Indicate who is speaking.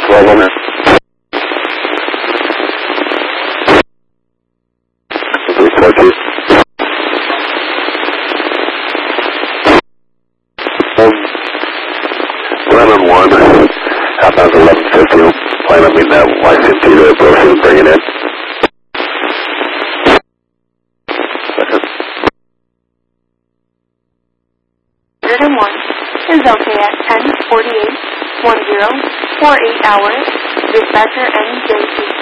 Speaker 1: 12 on it. Report to you. Run on 1, outbound 1150. Plan on meeting that YCMT to Brooklyn and bring it in.
Speaker 2: Item 1 is okay at 10:48:10 for 8 hours. Dispatcher NJC.